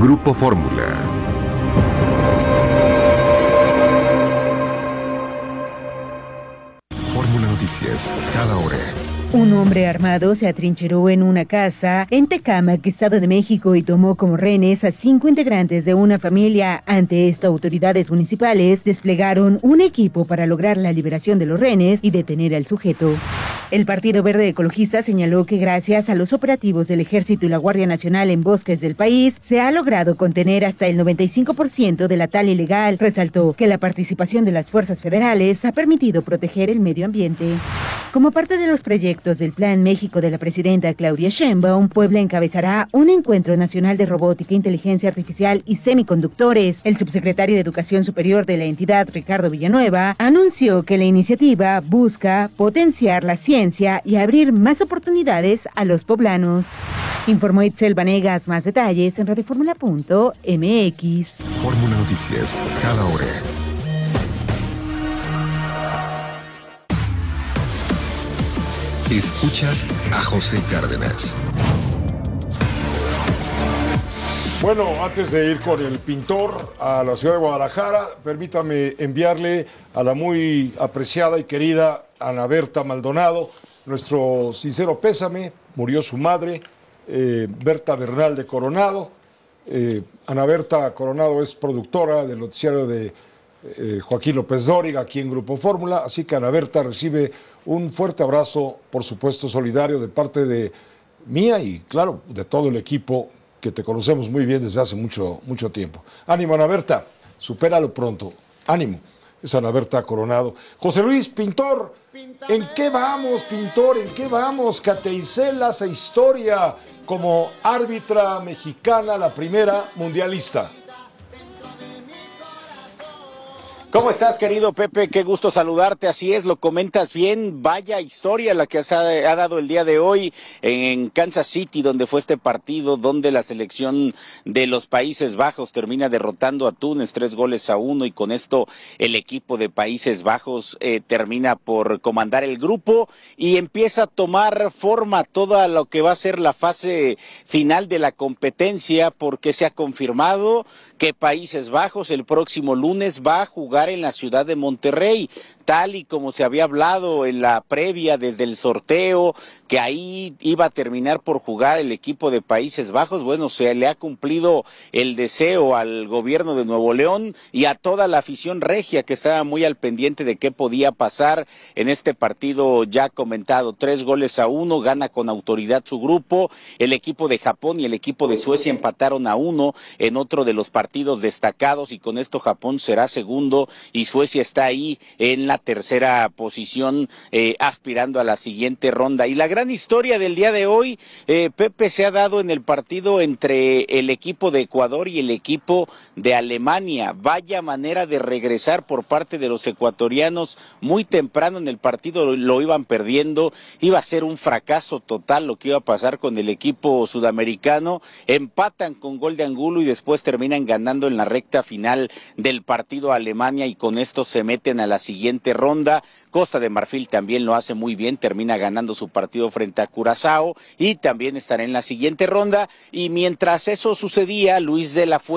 Grupo Fórmula. Fórmula Noticias, cada hora. Un hombre armado se atrincheró en una casa en Tecámac, Estado de México, y tomó como rehenes a 5 integrantes de una familia. Ante esto, autoridades municipales desplegaron un equipo para lograr la liberación de los rehenes y detener al sujeto. El Partido Verde Ecologista señaló que gracias a los operativos del Ejército y la Guardia Nacional en bosques del país, se ha logrado contener hasta el 95% de la tala ilegal. Resaltó que la participación de las fuerzas federales ha permitido proteger el medio ambiente. Como parte de los proyectos del Plan México de la presidenta Claudia Sheinbaum, Puebla encabezará un encuentro nacional de robótica, inteligencia artificial y semiconductores. El subsecretario de Educación Superior de la entidad, Ricardo Villanueva, anunció que la iniciativa busca potenciar la ciencia y abrir más oportunidades a los poblanos. Informó Itzel Vanegas. Más detalles en radioformula.mx. Fórmula Noticias, cada hora. Escuchas a José Cárdenas. Bueno, antes de ir con el pintor a la ciudad de Guadalajara, permítame enviarle a la muy apreciada y querida Ana Berta Maldonado nuestro sincero pésame. Murió su madre, Berta Bernal de Coronado. Ana Berta Coronado es productora del noticiario de Joaquín López Dóriga aquí en Grupo Fórmula, así que Ana Berta recibe un fuerte abrazo, por supuesto solidario, de parte de mía y claro, de todo el equipo que te conocemos muy bien desde hace mucho tiempo. Ánimo, Ana Berta, supéralo pronto, ánimo. Es Ana Berta Coronado. José Luis, pintor, ¿en qué vamos, pintor? ¿En qué vamos? Cateicel hace historia como árbitra mexicana, la primera mundialista. ¿Cómo estás, querido Pepe? Qué gusto saludarte. Así es, lo comentas bien. Vaya historia la que ha dado el día de hoy en Kansas City, donde fue este partido, donde la selección de los Países Bajos termina derrotando a Túnez 3-1, y con esto el equipo de Países Bajos termina por comandar el grupo y empieza a tomar forma toda lo que va a ser la fase final de la competencia, porque se ha confirmado que Países Bajos el próximo lunes va a jugar en la ciudad de Monterrey, tal y como se había hablado en la previa desde el sorteo, que ahí iba a terminar por jugar el equipo de Países Bajos. Bueno, se le ha cumplido el deseo al gobierno de Nuevo León y a toda la afición regia, que estaba muy al pendiente de qué podía pasar en este partido ya comentado. 3-1, gana con autoridad su grupo. El equipo de Japón y el equipo de Suecia empataron a 1 en otro de los partidos destacados, y con esto Japón será segundo y Suecia está ahí en la tercera posición, aspirando a la siguiente ronda. Y la gran historia del día de hoy, Pepe, se ha dado en el partido entre el equipo de Ecuador y el equipo de Alemania. Vaya manera de regresar por parte de los ecuatorianos. Muy temprano en el partido lo iban perdiendo, iba a ser un fracaso total lo que iba a pasar con el equipo sudamericano. Empatan con gol de Angulo y después terminan ganando en la recta final del partido a Alemania, y con esto se meten a la siguiente ronda. Costa de Marfil también lo hace muy bien, termina ganando su partido frente a Curazao y también estará en la siguiente ronda. Y mientras eso sucedía, Luis de la Fuente